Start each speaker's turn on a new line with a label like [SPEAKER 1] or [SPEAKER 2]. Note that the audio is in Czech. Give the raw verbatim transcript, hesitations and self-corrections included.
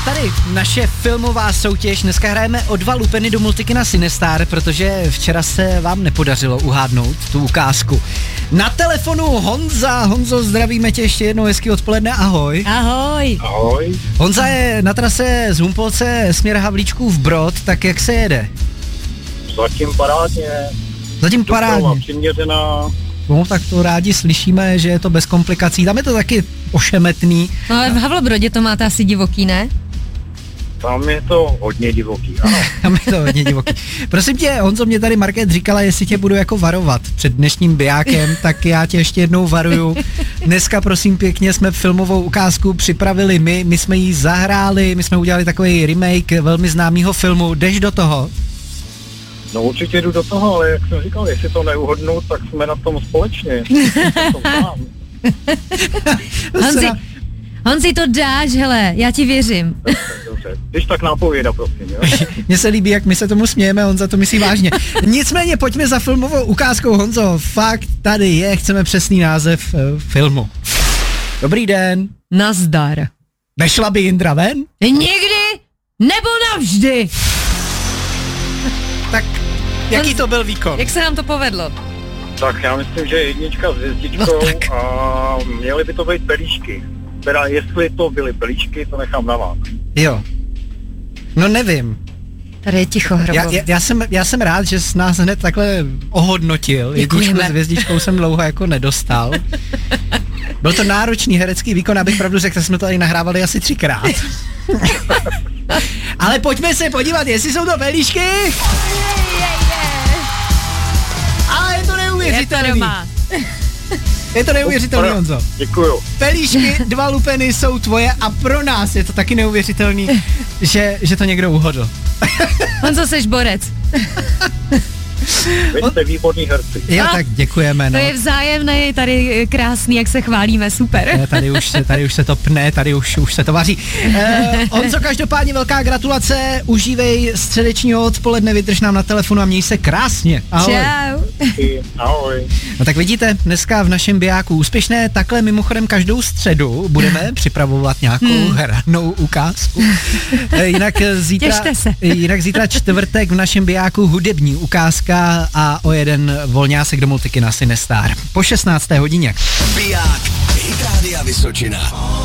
[SPEAKER 1] tady naše filmová soutěž. Dneska hrajeme o dva lupeny do multikina Cinestar, protože včera se vám nepodařilo uhádnout tu ukázku. Na telefonu Honza. Honzo, zdravíme tě ještě jednou, hezký odpoledne, ahoj.
[SPEAKER 2] Ahoj.
[SPEAKER 3] Ahoj.
[SPEAKER 1] Honza je na trase z Humpolce směr Havlíčkův Brod, tak jak se jede?
[SPEAKER 3] Zatím parádně.
[SPEAKER 1] Zatím parádně.
[SPEAKER 3] Přiměřená.
[SPEAKER 1] No, tak to rádi slyšíme, že je to bez komplikací. Tam je to taky ošemetný.
[SPEAKER 2] No ale v Havlobrodě to máte asi divoký, ne?
[SPEAKER 3] Tam je to hodně divoký, ano.
[SPEAKER 1] Tam je to hodně divoký. Prosím tě, Honzo, mě tady Market říkala, jestli tě budu jako varovat před dnešním bijákem, tak já tě ještě jednou varuju. Dneska, prosím pěkně, jsme filmovou ukázku připravili my, my jsme ji zahráli, my jsme udělali takový remake velmi známého filmu. Jdeš do toho?
[SPEAKER 3] No určitě jdu do toho, ale jak jsem říkal, jestli to neuhodnu, tak jsme na tom společně.
[SPEAKER 2] Honzi, Honzi, to dáš, hele, já ti věřím.
[SPEAKER 3] Dobře, když tak nápověda, prosím, jo?
[SPEAKER 1] Mně se líbí, jak my se tomu smějeme, Honza to myslí vážně. Nicméně pojďme za filmovou ukázkou, Honzo, fakt tady je, chceme přesný název uh, filmu. Dobrý den.
[SPEAKER 2] Nazdar.
[SPEAKER 1] Nešla by Jindra ven?
[SPEAKER 2] Nikdy nebo navždy.
[SPEAKER 1] Tak jaký to byl výkon?
[SPEAKER 2] Jak se nám to povedlo?
[SPEAKER 3] Tak já myslím, že jednička s hvězdičkou
[SPEAKER 1] No,
[SPEAKER 3] a měly by to být pelíšky. Teda jestli to byly pelíšky, to nechám na vás.
[SPEAKER 1] Jo. No nevím.
[SPEAKER 2] Tady je ticho, Hrobo.
[SPEAKER 1] Já, já, já, jsem, já jsem rád, že jsi nás hned takhle ohodnotil. Jedničku s hvězdičkou jsem dlouho jako nedostal. Byl to náročný herecký výkon, abych pravdu řekl, jsme to tady nahrávali asi třikrát. Ale pojďme se podívat, jestli jsou to pelíšky. Ale je to neuvěřitelný.
[SPEAKER 2] Je to doma.
[SPEAKER 1] Je to neuvěřitelný, Honzo.
[SPEAKER 3] Děkuju.
[SPEAKER 1] Pelíšky, dva lupeny jsou tvoje a pro nás je to taky neuvěřitelný, že, že to někdo uhodl.
[SPEAKER 2] Honzo, seš borec.
[SPEAKER 3] Vy jste výborný herci.
[SPEAKER 1] Jo, tak děkujeme, no.
[SPEAKER 2] To je vzájemné, tady krásný, jak se chválíme, super.
[SPEAKER 1] Ne, tady už se, tady už se to pne, tady už, už se to vaří. Eh, Honzo, každopádně velká gratulace, užívej středečního odpoledne, vydrž nám na telefonu a měj se krásně. Ahoj.
[SPEAKER 2] Čau.
[SPEAKER 3] Ahoj.
[SPEAKER 1] No tak vidíte, dneska v našem bijáku úspěšné, takhle mimochodem každou středu budeme připravovat nějakou hmm. hranou ukázku. Eh, jinak zítra,
[SPEAKER 2] Těšte se.
[SPEAKER 1] jinak zítra čtvrtek v našem bijáku hudební ukázka a o jeden volňásek do multikina Cinestar. Po šestnácté hodině.
[SPEAKER 4] Biják, Hit Rádia Vysočina.